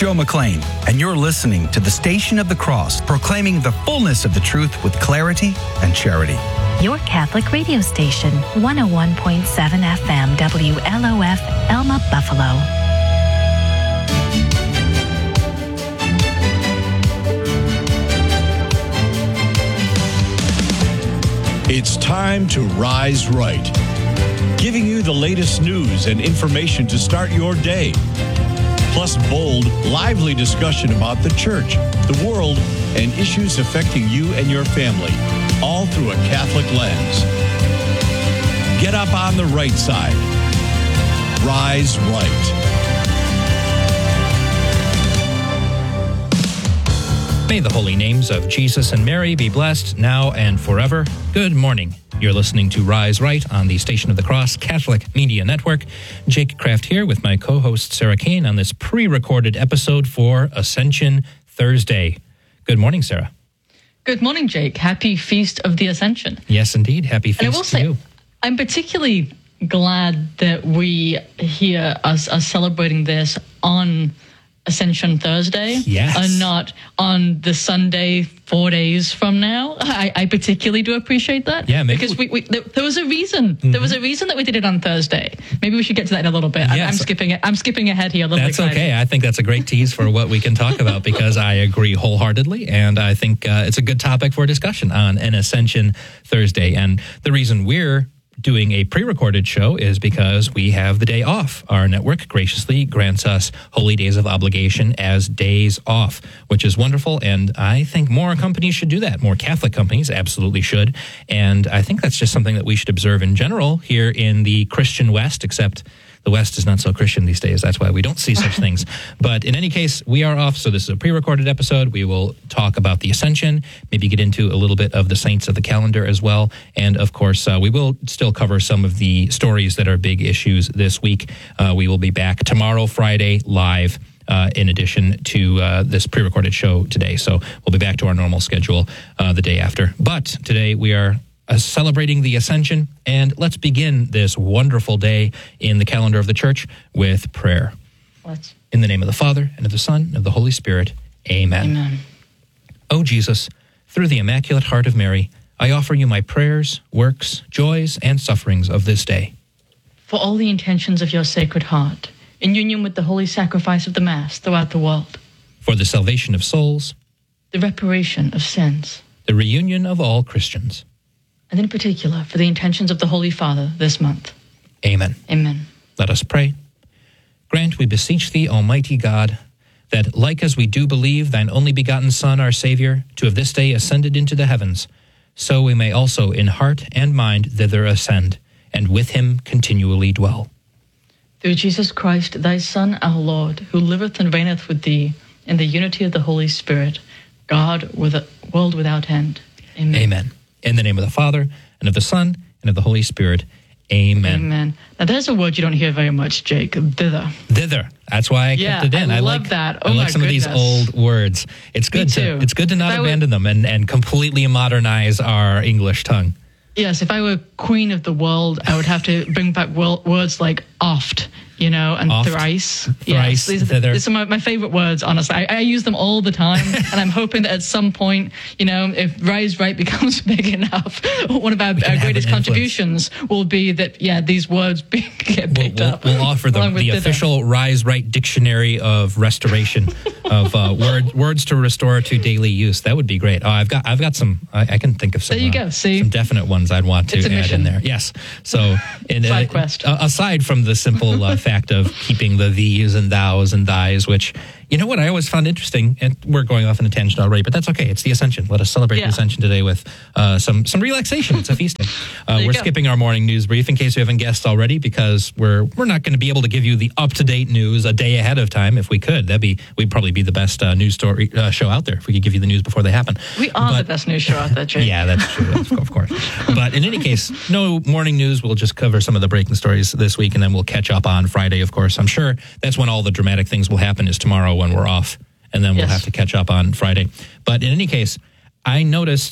Joe McLean, and you're listening to the Station of the Cross, proclaiming the fullness of the truth with clarity and charity. Your Catholic radio station, 101.7 FM, WLOF, Elma, Buffalo. It's time to Rise Right, giving you the latest news and information to start your day. Plus bold, lively discussion about the church, the world, and issues affecting you and your family, all through a Catholic lens. Get up on the right side. Rise Right. May the holy names of Jesus and Mary be blessed now and forever. Good morning. You're listening to Rise Right on the Station of the Cross Catholic Media Network. Jake Kraft here with my co-host Sarah Kane on this pre-recorded episode for Ascension Thursday. Good morning, Sarah. Good morning, Jake. Happy Feast of the Ascension. Yes, indeed. Happy feast and I will say, you. I'm particularly glad that we here are celebrating this on Ascension Thursday, yes, and not on the Sunday 4 days from now. I particularly do appreciate that. Yeah, maybe because there was a reason. Mm-hmm. There was a reason that we did it on Thursday. Maybe we should get to that in a little bit. Yes. I'm skipping ahead here a little bit. That's okay. I think that's a great tease for what we can talk about because I agree wholeheartedly, and I think it's a good topic for discussion on an Ascension Thursday. And the reason we're doing a pre-recorded show is because we have the day off. Our network graciously grants us holy days of obligation as days off, which is wonderful, and I think more companies should do that. More Catholic companies absolutely should, and I think that's just something that we should observe in general here in the Christian West, except the West is not so Christian these days. That's why we don't see such things. But in any case, we are off, so this is a pre-recorded episode. We will talk about the Ascension, maybe get into a little bit of the saints of the calendar as well. And, of course, we will still cover some of the stories that are big issues this week. We will be back tomorrow, Friday, live, in addition to this pre-recorded show today. So we'll be back to our normal schedule the day after. But today we are celebrating the Ascension, and let's begin this wonderful day in the calendar of the Church with prayer. In the name of the Father, and of the Son, and of the Holy Spirit. Amen. Amen. O Jesus, through the Immaculate Heart of Mary, I offer you my prayers, works, joys, and sufferings of this day. For all the intentions of your Sacred Heart, in union with the holy sacrifice of the Mass throughout the world. For the salvation of souls. The reparation of sins. The reunion of all Christians. And in particular, for the intentions of the Holy Father this month. Amen. Amen. Let us pray. Grant, we beseech thee, Almighty God, that, like as we do believe thine only begotten Son, our Savior, to have this day ascended into the heavens, so we may also in heart and mind thither ascend, and with him continually dwell. Through Jesus Christ, thy Son, our Lord, who liveth and reigneth with thee, in the unity of the Holy Spirit, God, with a world without end. Amen. Amen. In the name of the Father, and of the Son, and of the Holy Spirit. Amen. Amen. Now, there's a word you don't hear very much, Jake. Thither. Thither. That's why I kept it in. I love that. Oh, I like some of these old words. It's good to not abandon them and completely modernize our English tongue. Yes, if I were queen of the world, I would have to bring back words like oft, and oft, thrice. Thrice, yes, these are my favorite words, honestly. I use them all the time, and I'm hoping that at some point, if Rise Right becomes big enough, one of our greatest contributions will be that, these words get picked up. We'll offer them the official Rise Right Dictionary of Restoration of words to restore to daily use. That would be great. Oh, I've got some. I can think of some. There you go. See, some definite ones I'd want to add in there. Yes. So, side quest. Aside from the simple fact of keeping the these and thous and thys, which, what I always found interesting, and we're going off on a tangent already, but that's okay. It's the Ascension. Let us celebrate the Ascension today with some relaxation. It's a feasting. We're skipping our morning news brief in case you haven't guessed already, because we're not going to be able to give you the up-to-date news a day ahead of time. If we could, we'd probably be the best news story show out there if we could give you the news before they happen. We are the best news show out there, Jake. Yeah, that's true, of course. But in any case, no morning news. We'll just cover some of the breaking stories this week, and then we'll catch up on Friday, of course. I'm sure that's when all the dramatic things will happen, is tomorrow when we're off, and then we'll have to catch up on Friday. But in any case, I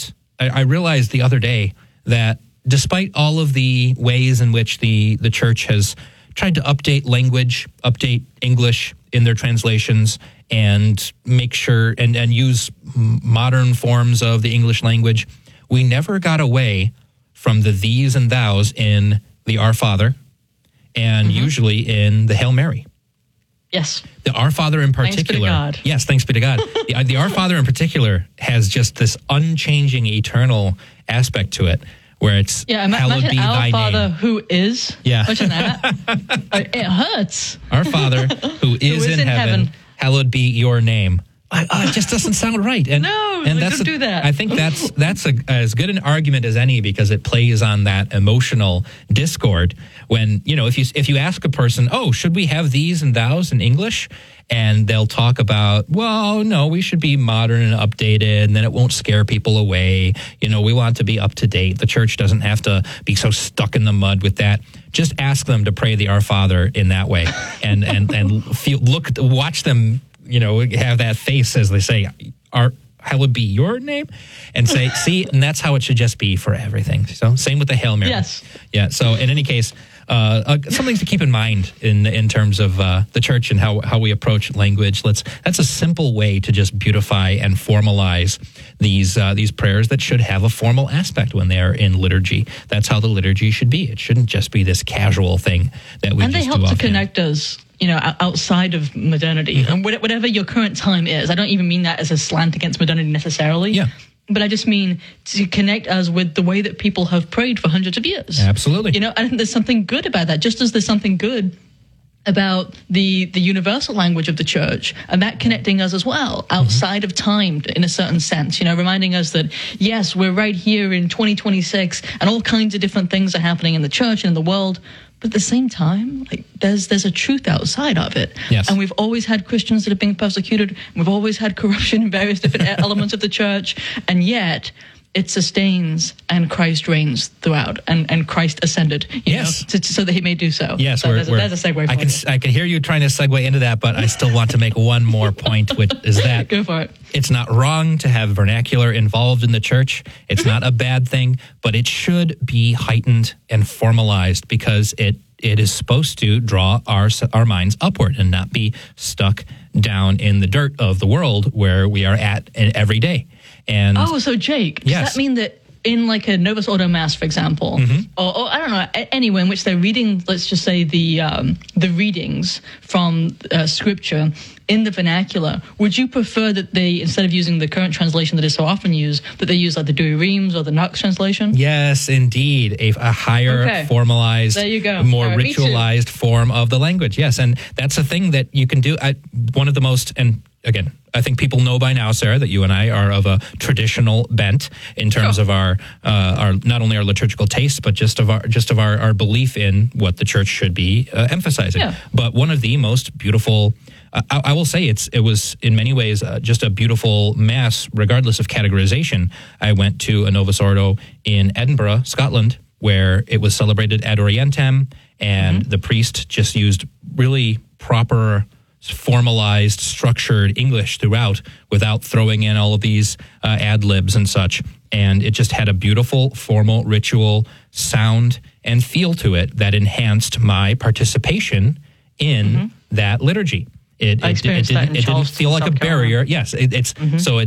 realized the other day that despite all of the ways in which the church has tried to update language, update English in their translations, and make sure and use modern forms of the English language, we never got away from the these and thous in the Our Father and usually in the Hail Mary. Yes. The Our Father in particular. Thanks be to God. Yes, thanks be to God. The Our Father in particular has just this unchanging, eternal aspect to it, where it's hallowed be our thy Father name. who is. Yeah. Imagine that. It hurts. Our Father who is in heaven, hallowed be your name. It just doesn't sound right. And, No, and don't do that. I think that's as good an argument as any, because it plays on that emotional discord. When, if you ask a person, oh, should we have these and thous in English? And they'll talk about, well, no, we should be modern and updated, and then it won't scare people away. We want to be up to date. The church doesn't have to be so stuck in the mud with that. Just ask them to pray the Our Father in that way, and watch them, have that face as they say, hallowed be your name, and say, see, and that's how it should just be for everything. So same with the Hail Mary. Yes. Yeah. So in any case, something to keep in mind in terms of the church and how we approach language. That's a simple way to just beautify and formalize these prayers that should have a formal aspect when they are in liturgy. That's how the liturgy should be. It shouldn't just be this casual thing that we And just they help do to often. connect us, outside of modernity. And whatever your current time is, I don't even mean that as a slant against modernity necessarily. Yeah. But I just mean to connect us with the way that people have prayed for hundreds of years. Absolutely. I think there's something good about that, just as there's something good about the universal language of the church, and that connecting us as well outside of time in a certain sense, reminding us that, yes, we're right here in 2026 and all kinds of different things are happening in the church and in the world. But at the same time, there's a truth outside of it. Yes. And we've always had Christians that have been persecuted. We've always had corruption in various different elements of the church. And yet it sustains, and Christ reigns throughout, and Christ ascended, so that he may do so. Yes, so there's a segue for you. I can hear you trying to segue into that, but I still want to make one more point, which is that Go for it. it's not wrong to have vernacular involved in the church. It's not a bad thing, but it should be heightened and formalized, because it is supposed to draw our minds upward and not be stuck down in the dirt of the world where we are at every day. And so Jake, does that mean that in like a Novus Ordo Mass, for example, or I don't know, anywhere in which they're reading, let's just say the readings from Scripture in the vernacular, would you prefer that they, instead of using the current translation that is so often used, that they use like the Douay Rheims or the Knox translation? Yes, indeed. A higher, formalized, there you go. more All right, ritualized form of the language. Yes, and that's a thing that you can do. One of the most, and again, I think people know by now, Sarah, that you and I are of a traditional bent in terms of our not only our liturgical tastes, but just of our belief in what the church should be emphasizing. Yeah. But one of the most beautiful, I will say, it was in many ways just a beautiful mass, regardless of categorization. I went to a Novus Ordo in Edinburgh, Scotland, where it was celebrated ad orientem, and the priest just used really proper, formalized, structured English throughout, without throwing in all of these ad libs and such. And it just had a beautiful, formal, ritual sound and feel to it that enhanced my participation in that liturgy. It didn't feel like a barrier. Yes, so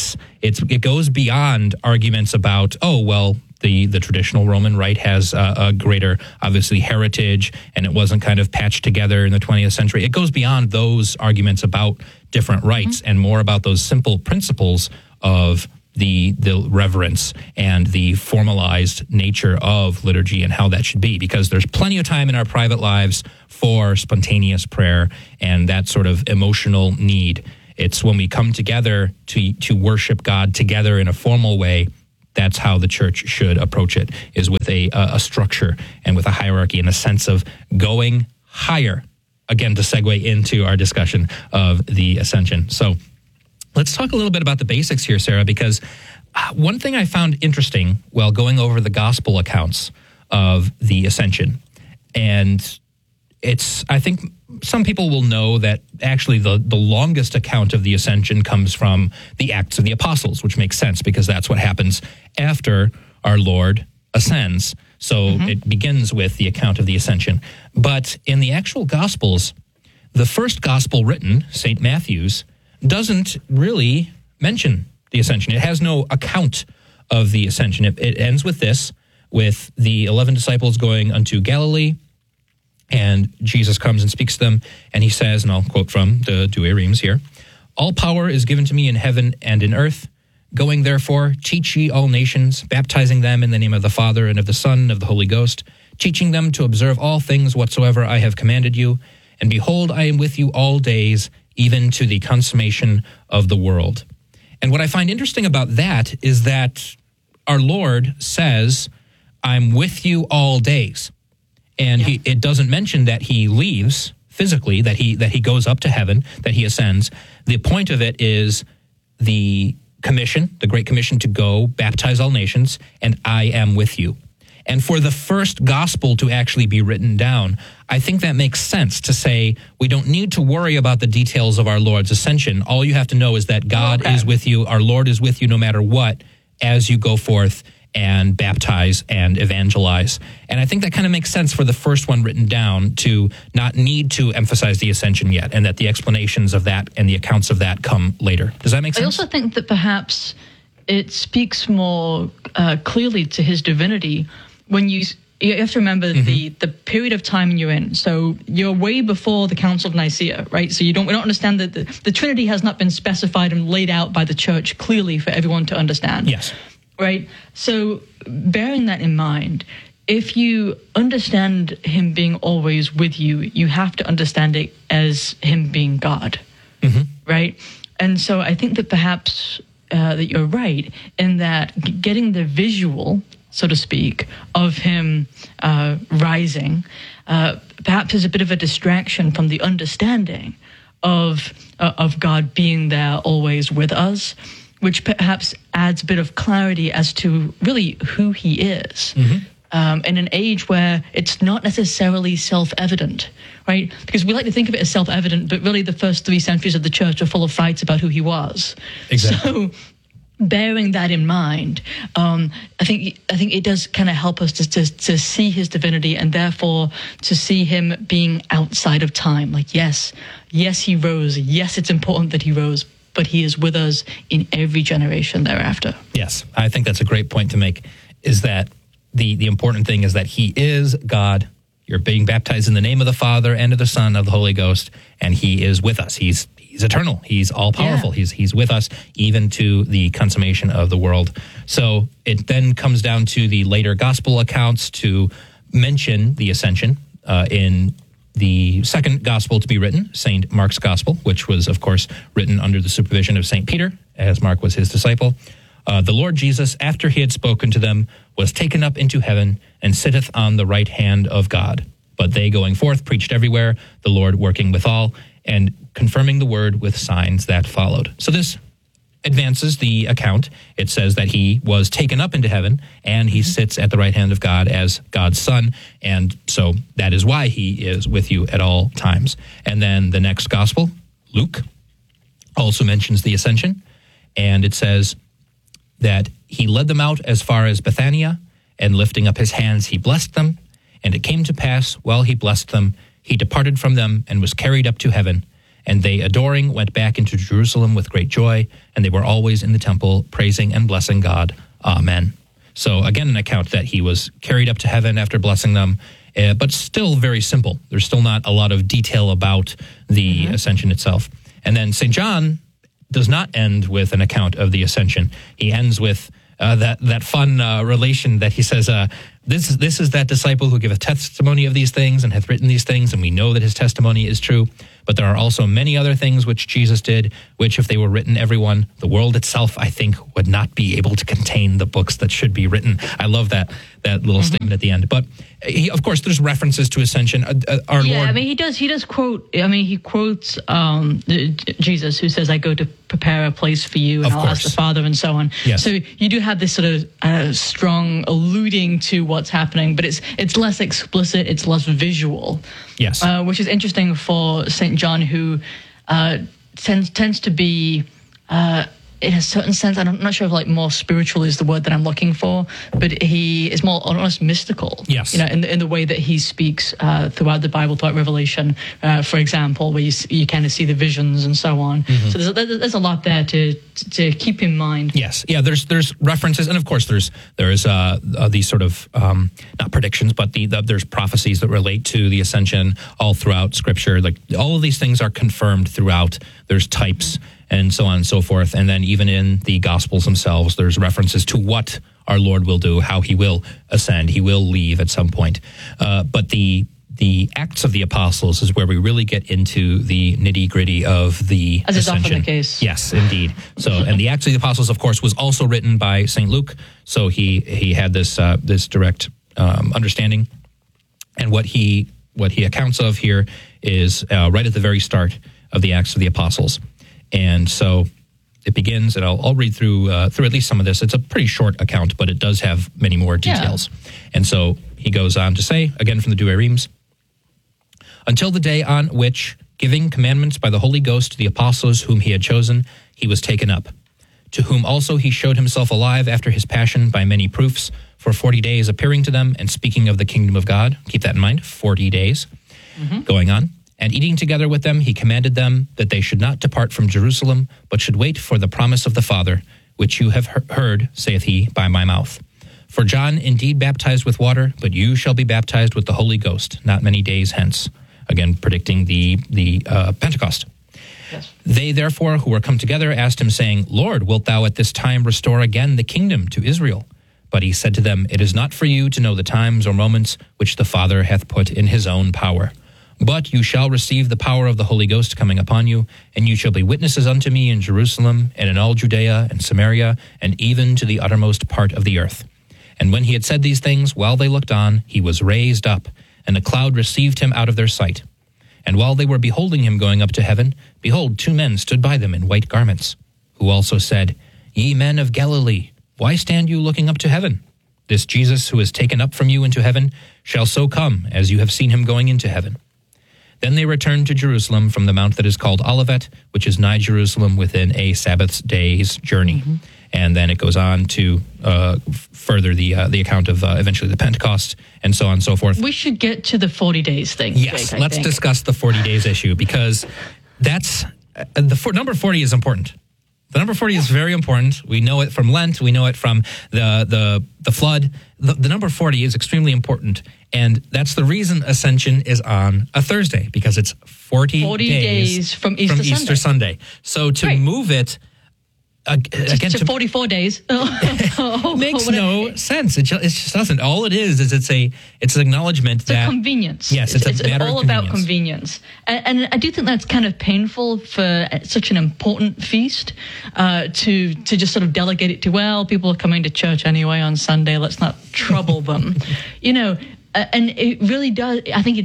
it goes beyond arguments about, the traditional Roman rite has a greater, obviously, heritage, and it wasn't kind of patched together in the 20th century. It goes beyond those arguments about different rites and more about those simple principles of the reverence and the formalized nature of liturgy and how that should be, because there's plenty of time in our private lives for spontaneous prayer and that sort of emotional need. It's when we come together to worship God together in a formal way. That's how the church should approach it, is with a structure and with a hierarchy and a sense of going higher. Again, to segue into our discussion of the Ascension. So let's talk a little bit about the basics here, Sarah, because one thing I found interesting while going over the gospel accounts of the Ascension, and I think some people will know that actually the longest account of the Ascension comes from the Acts of the Apostles, which makes sense because that's what happens after our Lord ascends. So it begins with the account of the ascension. But in the actual Gospels, the first Gospel written, St. Matthew's, doesn't really mention the ascension. It has no account of the ascension. It ends with this, with the 11 disciples going unto Galilee, and Jesus comes and speaks to them, and he says, and I'll quote from the Douay Rheims here, "All power is given to me in heaven and in earth. Going therefore, teach ye all nations, baptizing them in the name of the Father and of the Son and of the Holy Ghost, teaching them to observe all things whatsoever I have commanded you. And behold, I am with you all days, even to the consummation of the world." And what I find interesting about that is that our Lord says, "I'm with you all days." And it doesn't mention that he leaves physically, that he goes up to heaven, that he ascends. The point of it is the commission, the Great Commission, to go baptize all nations, and I am with you. And for the first gospel to actually be written down, I think that makes sense to say we don't need to worry about the details of our Lord's ascension. All you have to know is that God is with you, our Lord is with you no matter what, as you go forth and baptize and evangelize. And I think that kind of makes sense for the first one written down to not need to emphasize the ascension yet, and that the explanations of that and the accounts of that come later. Does that make sense? I also think that perhaps it speaks more clearly to his divinity when you have to remember the period of time you're in. So you're way before the Council of Nicaea, right? So we don't understand that the Trinity has not been specified and laid out by the church clearly for everyone to understand. Yes. Right? So bearing that in mind, if you understand him being always with you, you have to understand it as him being God, right? And so I think that perhaps that you're right in that getting the visual, so to speak, of him rising, perhaps is a bit of a distraction from the understanding of God being there always with us, which perhaps adds a bit of clarity as to really who he is. In an age where it's not necessarily self-evident, right? Because we like to think of it as self-evident, but really the first 3 centuries of the church are full of fights about who he was. Exactly. So bearing that in mind, I think it does kind of help us to see his divinity, and therefore to see him being outside of time. Like, yes, he rose. Yes, it's important that he rose, but he is with us in every generation thereafter. Yes, I think that's a great point to make, is that the important thing is that he is God. You're being baptized in the name of the Father and of the Son and of the Holy Ghost, and he is with us. He's eternal. He's all-powerful. Yeah. He's with us even to the consummation of the world. So it then comes down to the later gospel accounts to mention the ascension in the second gospel to be written, St. Mark's Gospel, which was, of course, written under the supervision of St. Peter, as Mark was his disciple. The Lord Jesus, after he had spoken to them, was taken up into heaven and sitteth on the right hand of God. But they going forth preached everywhere, the Lord working withal, and confirming the word with signs that followed. So this advances the account. It says that he was taken up into heaven and he sits at the right hand of God as God's son. And so that is why he is with you at all times. And then the next gospel, Luke, also mentions the ascension. And it says that he led them out as far as Bethania, and lifting up his hands, he blessed them. And it came to pass, while he blessed them, he departed from them and was carried up to heaven. And they, adoring, went back into Jerusalem with great joy, and they were always in the temple, praising and blessing God. Amen. So again, an account that he was carried up to heaven after blessing them, but still very simple. There's still not a lot of detail about the ascension itself. And then St. John does not end with an account of the ascension. He ends with that fun relation that he says, this is that disciple who giveth testimony of these things and hath written these things, and we know that his testimony is true. But there are also many other things which Jesus did, which if they were written, everyone, the world itself, I think, would not be able to contain the books that should be written. I love that little statement at the end. But of course, there's references to ascension. Our Lord. I mean, he does quote. I mean, he quotes Jesus, who says, "I go to prepare a place for you, and I'll ask the Father," and so on. Yes. So you do have this sort of strong alluding to what's happening, but it's less explicit, it's less visual. Yes. Which is interesting for St. John, who tends to be in a certain sense, I'm not sure if like more spiritual is the word that I'm looking for, but he is more almost mystical. Yes. In the way that he speaks throughout the Bible, throughout Revelation, for example, where you kind of see the visions and so on. Mm-hmm. So there's a lot there to keep in mind. Yes. Yeah. There's references, and of course there is these sort of not predictions, but there's prophecies that relate to the ascension all throughout Scripture. Like all of these things are confirmed throughout. There's types and so on and so forth. And then even in the Gospels themselves, there's references to what our Lord will do, how he will ascend, he will leave at some point. But the Acts of the Apostles is where we really get into the nitty-gritty of the As ascension. Is often the case. Yes, indeed. So, and the Acts of the Apostles, of course, was also written by St. Luke. So he had this direct understanding. And what he accounts of here is right at the very start of the Acts of the Apostles. And so it begins, and I'll read through at least some of this. It's a pretty short account, but it does have many more details. Yeah. And so he goes on to say, again from the Douay-Rheims, until the day on which, giving commandments by the Holy Ghost to the apostles whom he had chosen, he was taken up, to whom also he showed himself alive after his passion by many proofs, for 40 days appearing to them and speaking of the kingdom of God. Keep that in mind, 40 days going on. And eating together with them, he commanded them that they should not depart from Jerusalem, but should wait for the promise of the Father, which you have heard, saith he, by my mouth. For John indeed baptized with water, but you shall be baptized with the Holy Ghost not many days hence. Again, predicting the Pentecost. Yes. They therefore, who were come together, asked him, saying, Lord, wilt thou at this time restore again the kingdom to Israel? But he said to them, it is not for you to know the times or moments which the Father hath put in his own power. But you shall receive the power of the Holy Ghost coming upon you, and you shall be witnesses unto me in Jerusalem, and in all Judea and Samaria, and even to the uttermost part of the earth. And when he had said these things, while they looked on, he was raised up, and a cloud received him out of their sight. And while they were beholding him going up to heaven, behold, 2 men stood by them in white garments, who also said, Ye men of Galilee, why stand you looking up to heaven? This Jesus, who is taken up from you into heaven, shall so come, as you have seen him going into heaven. Then they returned to Jerusalem from the mount that is called Olivet, which is nigh Jerusalem within a Sabbath day's journey. Mm-hmm. And then it goes on to further the account of eventually the Pentecost and so on and so forth. We should get to the 40 days thing. Yes, Jake, let's discuss the 40 days issue, because that's number 40 is important. The number 40 is very important. We know it from Lent. We know it from the flood. The number 40 is extremely important. And that's the reason Ascension is on a Thursday, because it's 40 days from Easter Sunday. So to move it again to 44 days makes no sense. It just doesn't. All it is it's an acknowledgement that convenience. Yes, it's all about convenience. And I do think that's kind of painful for such an important feast to just sort of delegate it to, well, people are coming to church anyway on Sunday, let's not trouble them. And it really does.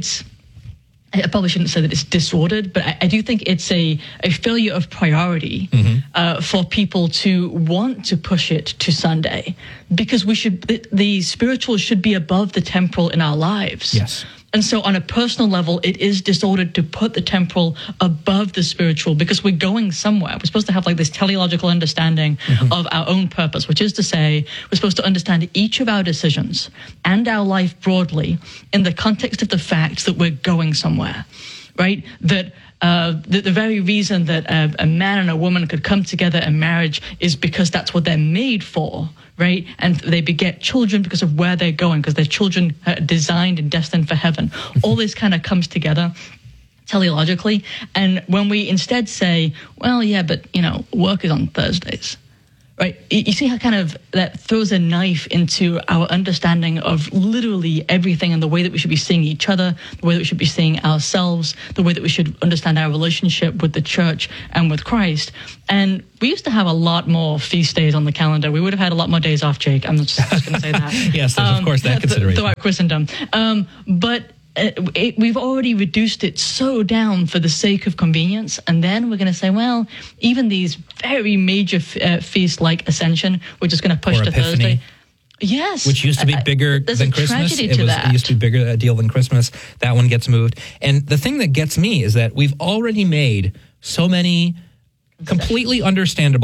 I probably shouldn't say that it's disordered, but I do think it's a failure of priority for people to want to push it to Sunday, because the spiritual should be above the temporal in our lives. Yes. And so on a personal level, it is disordered to put the temporal above the spiritual, because we're going somewhere. We're supposed to have like this teleological understanding of our own purpose, which is to say we're supposed to understand each of our decisions and our life broadly in the context of the fact that we're going somewhere, right? That the very reason that a man and a woman could come together in marriage is because that's what they're made for, right? And they beget children because of where they're going, because their children are designed and destined for heaven. All this kind of comes together teleologically. And when we instead say, well, yeah, but, work is on Thursdays, right? You see how kind of that throws a knife into our understanding of literally everything, and the way that we should be seeing each other, the way that we should be seeing ourselves, the way that we should understand our relationship with the church and with Christ. And we used to have a lot more feast days on the calendar. We would have had a lot more days off, Jake. I'm just going to say that. Yes, there's of course that consideration. Throughout Christendom. But we've already reduced it so down for the sake of convenience, and then we're going to say, well, even these very major feasts like Ascension, we're just going to push to Thursday. Yes, which used to be bigger than Christmas. It used to be bigger a deal than Christmas. That one gets moved, and the thing that gets me is that we've already made so many completely understandable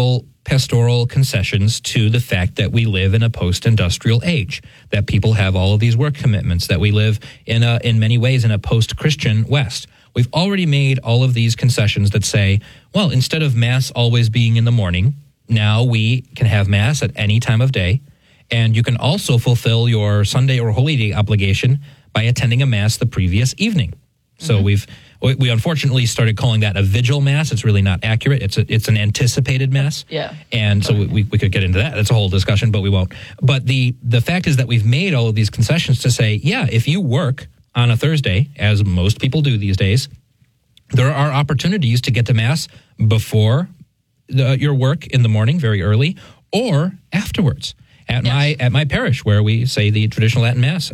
pastoral concessions to the fact that we live in a post-industrial age, that people have all of these work commitments, that we live in many ways in a post-Christian West. We've already made all of these concessions that say, well, instead of Mass always being in the morning, now we can have Mass at any time of day, and you can also fulfill your Sunday or Holy Day obligation by attending a Mass the previous evening. So we unfortunately started calling that a vigil Mass. It's really not accurate. It's an anticipated Mass. Yeah. And so we could get into that. That's a whole discussion, but we won't. But the fact is that we've made all of these concessions to say, yeah, if you work on a Thursday, as most people do these days, there are opportunities to get to Mass before your work in the morning, very early, or afterwards. At my parish, where we say the traditional Latin Mass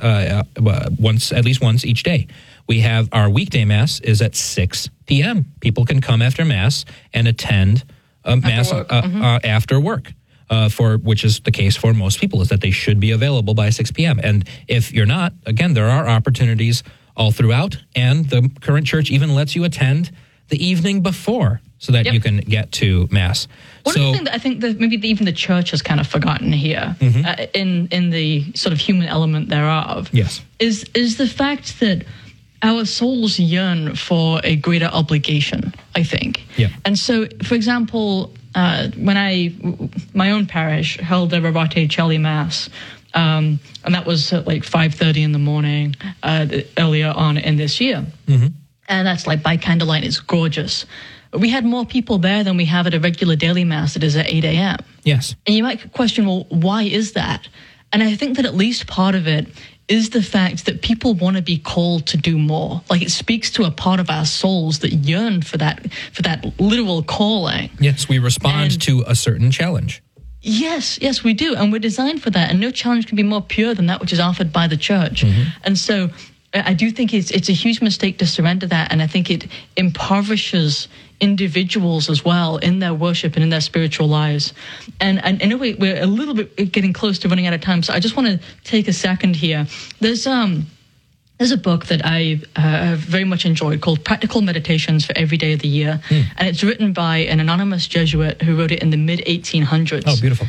at least once each day. We have our weekday Mass is at 6 p.m. People can come after Mass and attend Mass after work, which is the case for most people, is that they should be available by 6 p.m. And if you're not, again, there are opportunities all throughout, and the current church even lets you attend the evening before so that you can get to Mass. One thing that I think that maybe even the church has kind of forgotten here, in the sort of human element thereof, is the fact that our souls yearn for a greater obligation, I think. Yeah. And so, for example, when my own parish held a Rorate Coeli Mass, and that was at like 5:30 in the morning earlier on in this year. And that's like by candlelight. It's gorgeous. We had more people there than we have at a regular daily Mass that is at 8 a.m. Yes. And you might question, well, why is that? And I think that at least part of it is the fact that people want to be called to do more. Like, it speaks to a part of our souls that yearn for that literal calling. Yes, we respond to a certain challenge. Yes, we do. And we're designed for that. And no challenge can be more pure than that which is offered by the church. And so I do think it's a huge mistake to surrender that. And I think it impoverishes individuals as well in their worship and in their spiritual lives. And I know we're a little bit getting close to running out of time, so I just want to take a second here. There's a book that I have very much enjoyed called Practical Meditations for Every Day of the Year, and it's written by an anonymous Jesuit who wrote it in the mid-1800s. Oh, beautiful.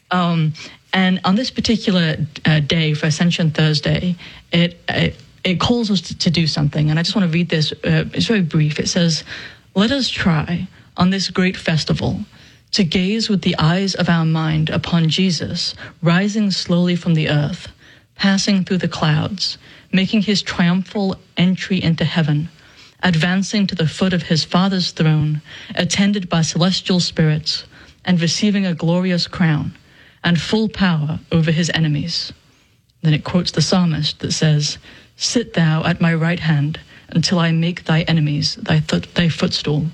And on this particular day, for Ascension Thursday, it calls us to do something, and I just want to read this. It's very brief. It says, "Let us try on this great festival to gaze with the eyes of our mind upon Jesus, rising slowly from the earth, passing through the clouds, making his triumphal entry into heaven, advancing to the foot of his Father's throne, attended by celestial spirits, and receiving a glorious crown and full power over his enemies." Then it quotes the psalmist that says, "Sit thou at my right hand until I make thy enemies thy footstool."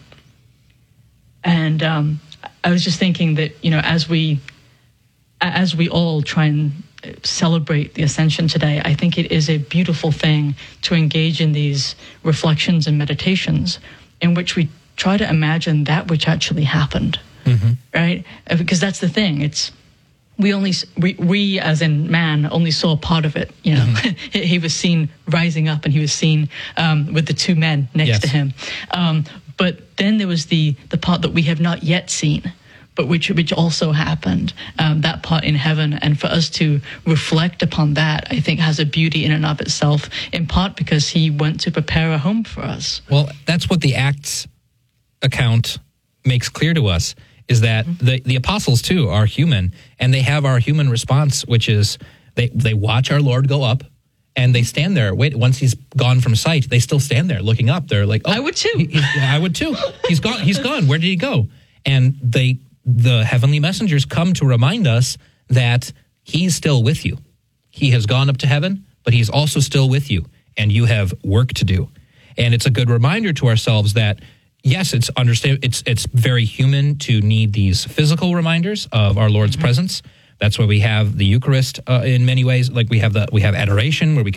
And I was just thinking that, as we all try and celebrate the Ascension today, I think it is a beautiful thing to engage in these reflections and meditations in which we try to imagine that which actually happened, right? Because that's the thing. We as in man only saw part of it. He was seen rising up, and he was seen with the two men next to him. But then there was the part that we have not yet seen, but which also happened, that part in heaven. And for us to reflect upon that, I think has a beauty in and of itself, in part because he went to prepare a home for us. Well, that's what the Acts account makes clear to us, is that the apostles, too, are human, and they have our human response, which is they watch our Lord go up, and they stand there. Once he's gone from sight, they still stand there looking up. They're like, "Oh, I would too. I would too. He's gone. He's gone. Where did he go?" And the heavenly messengers come to remind us that he's still with you. He has gone up to heaven, but he's also still with you, and you have work to do. And it's a good reminder to ourselves that, yes, it's very human to need these physical reminders of our Lord's presence. That's why we have the Eucharist in many ways. Like we have adoration, where we can